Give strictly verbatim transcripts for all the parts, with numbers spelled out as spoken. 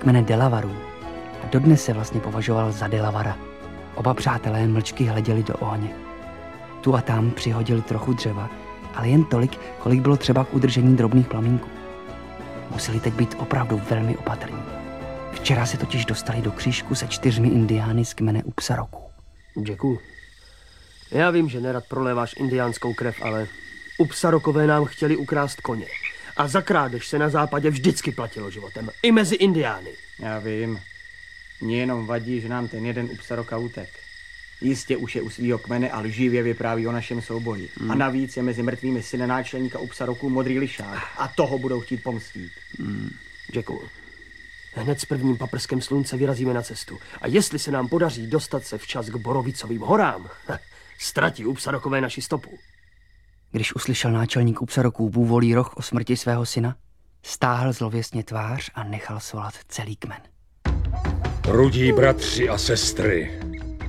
kmene Delavarů a dodnes se vlastně považoval za Delavara. Oba přátelé mlčky hleděli do ohně. Tu a tam přihodili trochu dřeva, ale jen tolik, kolik bylo třeba k udržení drobných plamínků. Museli teď být opravdu velmi opatrní. Včera se totiž dostali do křížku se čtyřmi indiány z kmene Upsaroků. Jacku, já vím, že nerad proléváš indiánskou krev, ale Upsarokové nám chtěli ukrást koně. A za krádež se na západě vždycky platilo životem. I mezi indiány. Já vím. Mně jenom vadí, že nám ten jeden Upsaroka utek. Jistě už je u svýho kmene a lživě vypráví o našem souboji. Hmm. A navíc je mezi mrtvými syny náčelníka Upsaroků modrý lišák. A toho budou chtít pomstít. Hmm. Jacku, hned s prvním paprskem slunce vyrazíme na cestu. A jestli se nám podaří dostat se včas k Borovicovým horám, ztratí Upsarokové naši stopu. Když uslyšel náčelník Upsaroků Bůvolí roh o smrti svého syna, stáhl zlověsně tvář a nechal svolat celý kmen. Rudí bratři a sestry,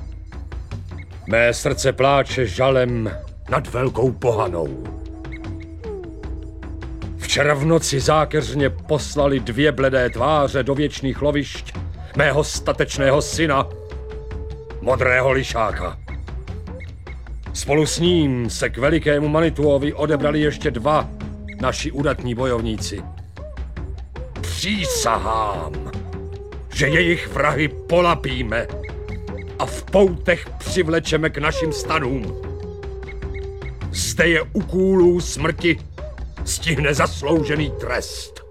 mé srdce pláče žalem nad velkou pohanou. Včera v noci zákeřně poslali dvě bledé tváře do věčných lovišť mého statečného syna, modrého lišáka. Spolu s ním se k velikému Manituovi odebrali ještě dva naši udatní bojovníci. Přísahám, že jejich vrahy polapíme a v poutech přivlečeme k našim stanům. Zde je u kůlů smrti stihne zasloužený trest.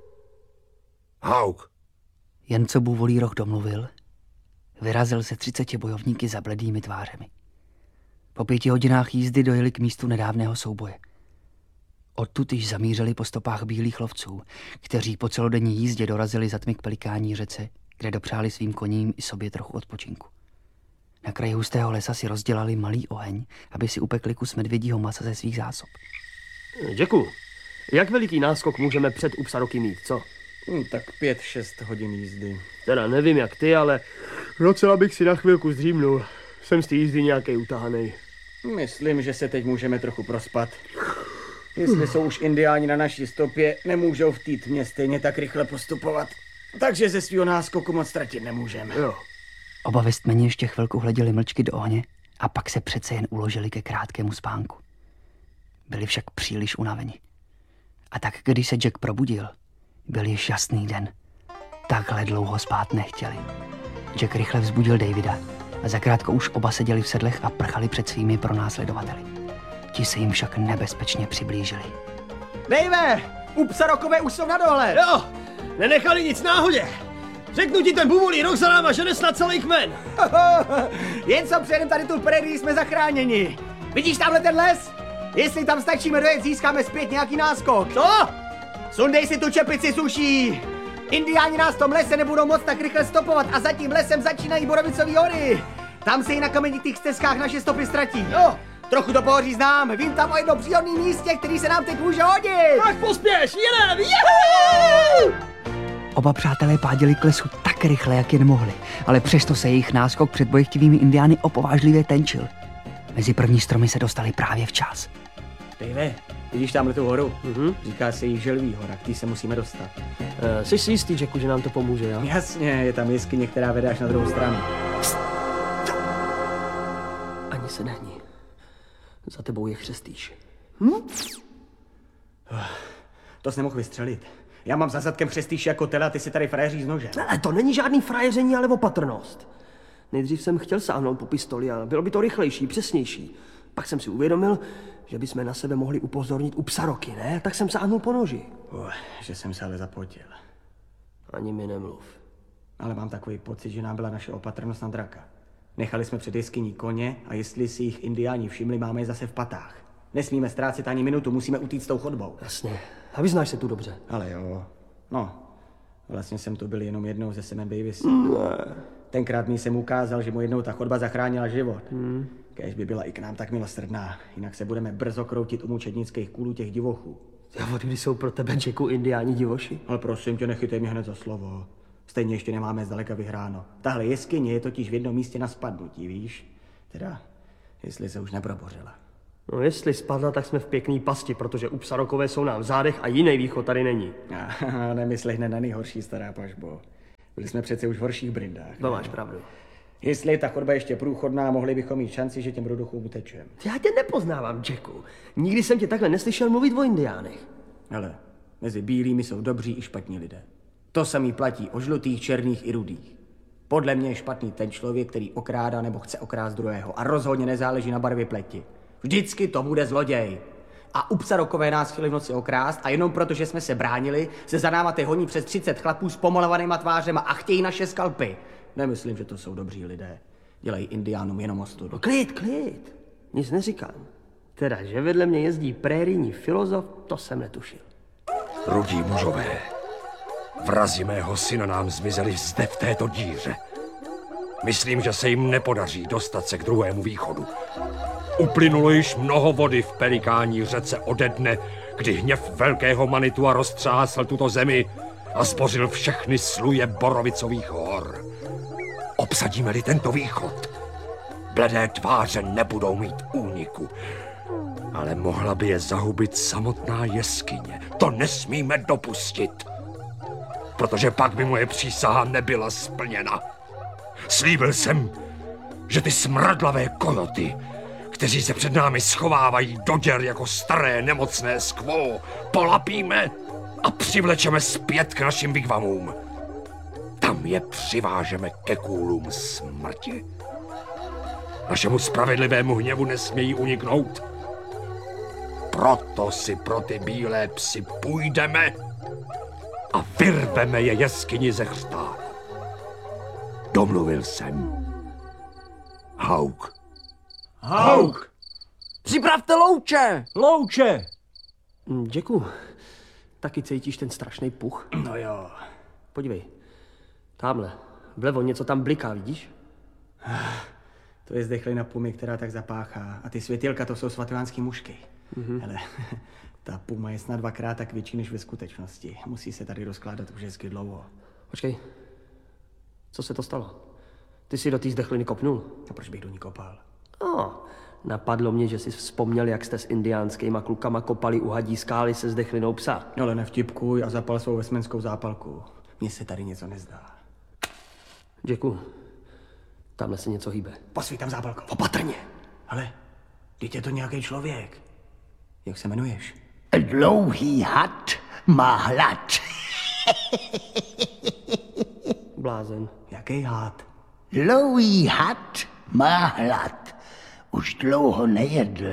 Hauk. Jen co Bůvolí roh domluvil, vyrazil se třiceti bojovníky za bledými tvářemi. Po pěti hodinách jízdy dojeli k místu nedávného souboje. Odtud již zamířili po stopách bílých lovců, kteří po celodenní jízdě dorazili za tmy k Pelikání řece, kde dopřáli svým koním i sobě trochu odpočinku. Na kraji hustého lesa si rozdělali malý oheň, aby si upekli kus medvědího masa ze svých zásob. Jacku, jak veliký náskok můžeme před Upsaroky mít, co? Hmm, tak pět, šest hodin jízdy. Teda nevím jak ty, ale docela bych si na chvilku zdřímnul. Jsem z té jízdy nějakej utahanej. Myslím, že se teď můžeme trochu prospat. Jestli jsou už indiáni na naší stopě, nemůžou v té tmě stejně tak rychle postupovat. Takže ze svýho náskoku moc ztratit nemůžeme. Jo. Oba ve stmeni ještě chvilku hleděli mlčky do ohně a pak se přece jen uložili ke krátkému spánku. Byli však příliš unaveni. A tak, když se Jack probudil, byl již jasný den. Takhle dlouho spát nechtěli. Jack rychle vzbudil Davida a zakrátko už oba seděli v sedlech a prchali před svými pronásledovateli. Ti se jim však nebezpečně přiblížili. Dave, Upsarokové už jsou na dole. Jo, nenechali nic náhodě. Řeknu ti, ten Bůvolí roh za náma žene snad celý kmen. Jen co přejdem tady tu prérii, jsme zachráněni. Vidíš tamhle ten les? Jestli tam stačíme dojet, získáme zpět nějaký náskok. Co? Sundej si tu čepici, suší. Indiáni nás v tom lese nebudou moc tak rychle stopovat a za tím lesem začínají Borovicové hory. Tam se i na kamenitých stezkách naše stopy ztratí. Jo, trochu to pohoří znám. Vím tam o jednom příhodném místě, který se nám teď může hodit. Tak pospěš, jedem, juhu! Oba přátelé páděli k lesu tak rychle, jak jen mohli, ale přesto se jejich náskok před bojechtivými indiány opovážlivě tenčil. Mezi první stromy se dostali právě včas. Dave, vidíš tamhle tu horu? Mhm. Říká se jí Želví hora, k tý se musíme dostat. Uh, jsi si jistý, Jacku, že nám to pomůže, jo? Jasně, je tam jeskyně, která vede až na druhou stranu. Ani se nehni. Za tebou je chřestýš. Hm? To jsi nemohl vystřelit. Já mám za zadkem chřestýš jako tele a ty si tady frajeří z nože. Ne, to není žádný frajeření, ale opatrnost. Nejdřív jsem chtěl sáhnout po pistoli a bylo by to rychlejší, přesnější. Pak jsem si uvědomil, že bychom na sebe mohli upozornit Upsaroky, ne? Tak jsem sáhnul po noži. Uh, že jsem se ale zapotil. Ani mi nemluv. Ale mám takový pocit, že nám byla naše opatrnost na draka. Nechali jsme před jeskyní koně a jestli si jich indiáni všimli, máme je zase v patách. Nesmíme ztrácet ani minutu, musíme utíct tou chodbou. Jasně. A vyznáš se tu dobře. Ale jo. No, vlastně jsem tu byl jenom jednou ze Samem Davisem. Mm. Tenkrát mi jsem ukázal, že mu jednou ta chodba zachránila život. Mm. Kéž by byla i k nám tak milosrdná, jinak se budeme brzo kroutit u mučednických kůlů těch divochů. Já od kdy jsou pro tebe, Jacku, indiáni divoši? Ale prosím tě, nechytej mě hned za slovo. Stejně ještě nemáme zdaleka vyhráno. Tahle jeskyně je totiž v jednom místě na spadnutí, víš? Teda, jestli se už neprobořila. No jestli spadla, tak jsme v pěkný pasti, protože Upsarokové jsou nám v zádech a jiný východ tady není. Nemysli hned na nejhorší, stará pažbo. Byli jsme přece už v horších brindách. To máš pravdu. Jestli je ta chodba ještě průchodná, mohli bychom mít šanci, že těm rudochům utečem. Já tě nepoznávám, Jacku. Nikdy jsem tě takhle neslyšel mluvit o indiánech. Ale mezi bílými jsou dobří i špatní lidé. To samý platí o žlutých, černých i rudých. Podle mě je špatný ten člověk, který okrádá nebo chce okrást druhého a rozhodně nezáleží na barvě pleti. Vždycky to bude zloděj. A Upsarokové nás chtěli v noci okrást a jenom proto, že jsme se bránili, se za náma ty honí přes třicet chlapů s pomalovanýma tvářema a chtějí naše skalpy. Nemyslím, že to jsou dobří lidé. Dělají indiánům jenom ostudu. No klid, klid. Nic neříkám. Teda, že vedle mě jezdí prérijní filozof, to jsem netušil. Rudí mužové, vrazi mého syna nám zmizeli zde v této díře. Myslím, že se jim nepodaří dostat se k druhému východu. Uplynulo již mnoho vody v Pelikání řece ode dne, kdy hněv velkého Manitua roztřásl tuto zemi a zbořil všechny sluje Borovicových hor. Obsadíme-li tento východ, bledé tváře nebudou mít úniku, ale mohla by je zahubit samotná jeskyně. To nesmíme dopustit, protože pak by moje přísaha nebyla splněna. Slíbil jsem, že ty smradlavé kojoty, kteří se před námi schovávají do děr jako staré nemocné skvo, polapíme a přivlečeme zpět k našim vigvamům. Tam je přivážeme ke kůlům smrti. Našemu spravedlivému hněvu nesmějí uniknout. Proto si pro ty bílé psy půjdeme a vyrveme je jeskyni ze chřtánu. Domluvil jsem. Hauk. Hauk! Připravte louče! Louče! Hm, Jacku, taky cítíš ten strašný puch? No jo. Podívej, tamhle, vlevo něco tam bliká, vidíš? To je zdechlina pumy, která tak zapáchá. A ty světilka, to jsou svatovánský mušky. Mm-hmm. Hele, ta puma je snad dvakrát tak větší než ve skutečnosti. Musí se tady rozkládat už hezky dlouho. Počkej, co se to stalo? Ty jsi do té zdechliny kopnul? A proč bych do ní kopal? No, napadlo mě, že jsi vzpomněl, jak jste s indiánskýma klukama kopali u hadí skály se zdechlinou psa. Ale nevtipkuj a zapal svou vesmenskou zápalku. Mně se tady něco nezdá. Jacku, tamhle se něco hýbe. Posvít tam zápalkou. Opatrně. Ale, teď je to nějaký člověk. Jak se jmenuješ? Dlouhý had má hlad. Blázen. Jaký hád? Dlouhý had má hlad. Už dlouho nejedl.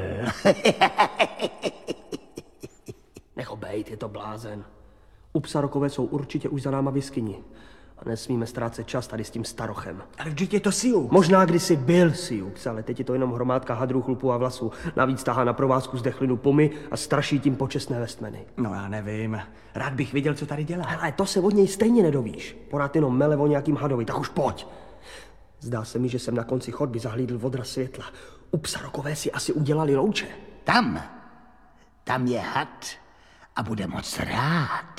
Nech ho bejt, je to blázen. Upsarokové jsou určitě už za náma v jeskyni. A nesmíme ztrácet čas tady s tím starochem. Ale vždyť je to Sioux. Možná kdysi byl Sioux, ale teď je to jenom hromádka hadrů, chlupů a vlasů. Navíc tahá na provázku zdechlinu pumy a straší tím počestné westmeny. No já nevím. Rád bych viděl, co tady dělá. Ale to se od něj stejně nedovíš. Porád jenom mele o nějakým hadovi, tak už pojď. Zdá se mi, že jsem na konci chodby zahlídl odraz světla. Upsarokové si asi udělali louče. Tam, tam je had a bude moc rád.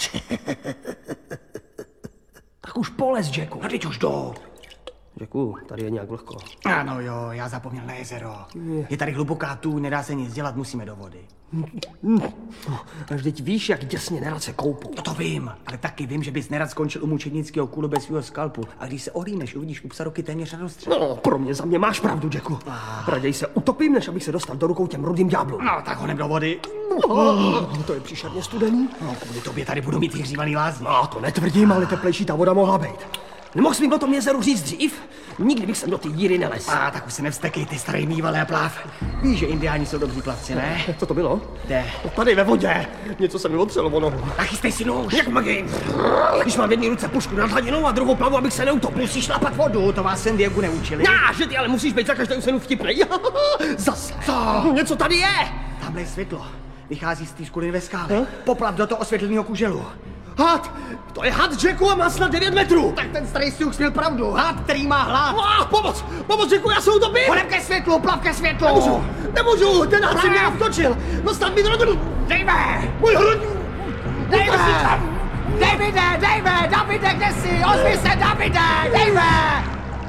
Tak už polez, Jacku. No teď už jdou. Jacku, tady je nějak vlhko. Ano jo, já zapomněl na jezero. Je tady hluboká tůň, nedá se nic dělat, musíme do vody. A vždyť víš, jak děsně nerad se koupou. No to vím, ale taky vím, že bys nerad skončil u mučednického kůlu bez svého skalpu. A když se ohlídneš, uvidíš Upsaroky téměř na dostřel. No, pro mě za mě máš pravdu, Jacku. Raději se utopím, než abych se dostal do rukou těm rudým ďáblům. No, tak honem do vody. Oh, to je příšerně studený. No, kvůli tobě tady budu mít vyhřívaný lázně. No, to netvrdím, ale teplejší ta voda mohla být. Nemohl jsi mi o tom jezeru říct dřív? Nikdy bych sem do té díry nelez. A tak už se nevstekej, ty starý mývalé pláv. Víš, že indiáni jsou dobří plavci, ne? Co to bylo? Kde? Tady ve vodě. Něco se mi otřelo o nohu. Nachystej si nůž. Jak magin? Když mám v jedné ruce pušku nad hladinou a druhou plavu, abych se neutopil. Musíš šlapat vodu, to vás San Diego neučili. Já, že ty ale musíš být za každou cenu vtipnej. Zase. Co? Něco tady je. Tamhle je světlo. Vychází z té škuliny ve skále. Hm? Poplav do toho osvětleného kuželu. Had! To je had, Jacku, a má snad devět metrů. Tak ten starý Sioux měl pravdu. Had, který má hlad. Ah, pomoc! Pomoc, Jacku, já se utopím! Honem ke světlu, plav ke světlu. Nemůžu, nemůžu, ten had si mě navtočil. No snad mi to nebyl. Dejme! Můj hrudní. Dejme! Davide, Davide, Davide, kde jsi? Ozvi se, Davide, dejme!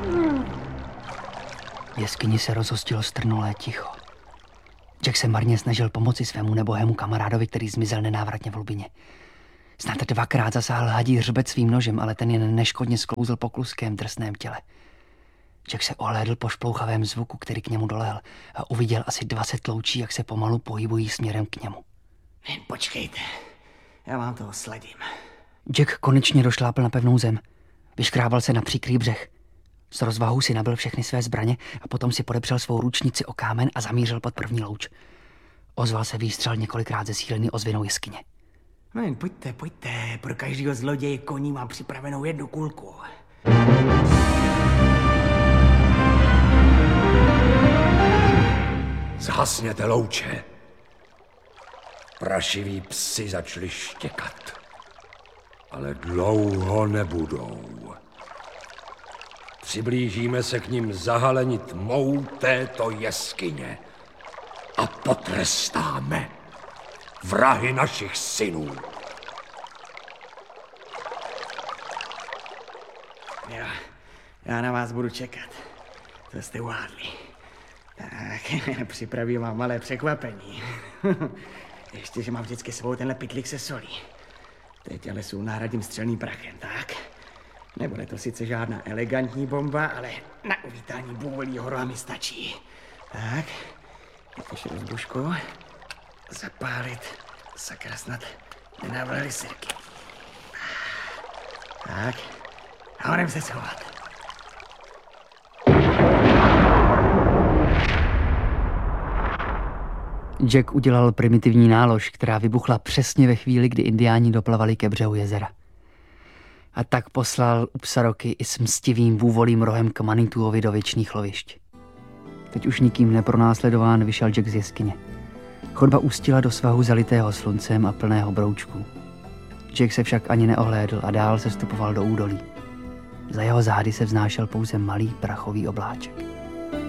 V jeskyni se rozhostilo strnulé ticho. Jack se marně snažil pomoci svému nebohému kamarádovi, který zmizel nenávratně v hlubině. Snad dvakrát zasáhl hadí hřbet svým nožem, ale ten jen neškodně sklouzl po kluském drsném těle. Jack se ohlédl po šplouchavém zvuku, který k němu dolehl, a uviděl asi dvacet loučí, jak se pomalu pohybují směrem k němu. Jen počkejte, já vám to sledím. Jack konečně došlápl na pevnou zem. Vyškrábal se na příkrý břeh. S rozvahou si nabil všechny své zbraně a potom si podepřel svou ručnici o kámen a zamířil pod první louč. Ozval se výstřel několikrát zesílený ozvěnou jeskyně. No jen pojďte, pojďte, pro každého zloděje koní mám připravenou jednu kulku. Zhasněte louče. Prašiví psi začali štěkat. Ale dlouho nebudou. Přiblížíme se k ním zahaleni tmou této jeskyně a potrestáme vrahy našich synů. Já, já na vás budu čekat. To jste uhádli. Tak, připravím vám malé překvapení. Ještě, že mám vždycky svou tenhle pytlík se solí. Teď ale jsou náhradním střelným prachem, tak? Nebude to sice žádná elegantní bomba, ale na uvítání bůvolí hora mi stačí. Tak, teď ještě rozbušku. Zapálit. Sakra, snad nenavrhli sirky. Tak, a honem se schovat. Jack udělal primitivní nálož, která vybuchla přesně ve chvíli, kdy indiáni doplavali ke břehu jezera. A tak poslal Upsaroky i s mstivým vůvolím rohem k Manituovi do věčných lovišť. Teď už nikým nepronásledován vyšel Jack z jeskyně. Chodba ústila do svahu zalitého sluncem a plného broučků. Jack se však ani neohlédl a dál se stupoval do údolí. Za jeho zády se vznášel pouze malý prachový obláček.